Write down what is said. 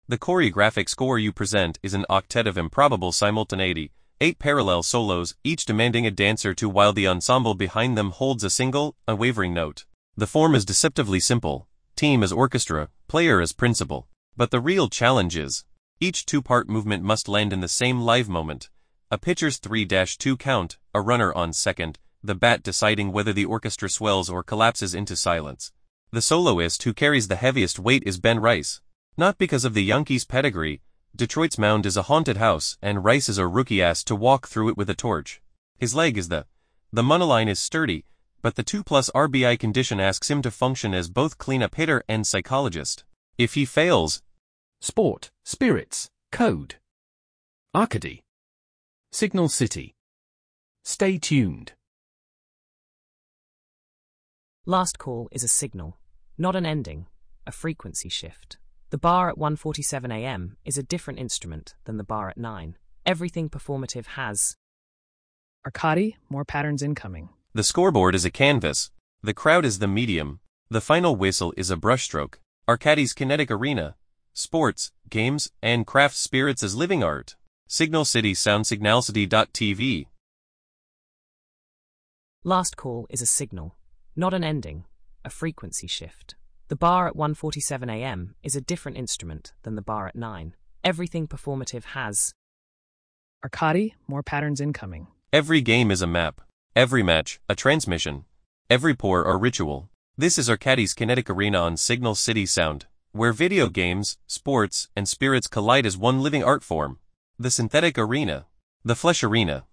The choreographic score you present is an octet of improbable simultaneity, 8 parallel solos, each demanding a dancer to while the ensemble behind them holds a single, unwavering note. The form is deceptively simple, team as orchestra, player as principal. But the real challenge is, each two-part movement must land in the same live moment. A pitcher's 3-2 count, a runner on second, the bat deciding whether the orchestra swells or collapses into silence. The soloist who carries the heaviest weight is Ben Rice. Not because of the Yankees' pedigree, Detroit's mound is a haunted house and Rice is a rookie asked to walk through it with a torch. His leg is the monoline is sturdy, but the 2+ RBI condition asks him to function as both cleanup hitter and psychologist. If he fails, Sport, Spirits, Code, Arcady, Signal City. Stay tuned. Last call is a signal, not an ending, a frequency shift. The bar at 1:47 a.m. is a different instrument than the bar at 9. Everything performative has Arcady, more patterns incoming. The scoreboard is a canvas. The crowd is the medium. The final whistle is a brushstroke. Arcady's kinetic arena. Sports, games, and craft spirits as living art. Signal City Sound Signalcity.tv. Last call is a signal, not an ending, a frequency shift. The bar at 1:47 a.m. is a different instrument than the bar at 9. Everything performative has Arcady, more patterns incoming. Every game is a map. Every match, a transmission. Every pour a ritual. This is Arcady's kinetic arena on Signal City Sound, where video games, sports, and spirits collide as one living art form. The synthetic arena. The flesh arena.